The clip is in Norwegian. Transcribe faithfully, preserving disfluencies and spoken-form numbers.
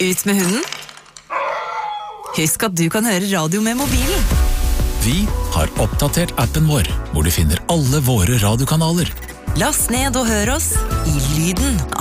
Ut med hunden. Husk at du kan høre radio med mobilen. Vi har oppdatert appen vår, hvor du finner alle våre radiokanaler. Last ned og hør oss i lyden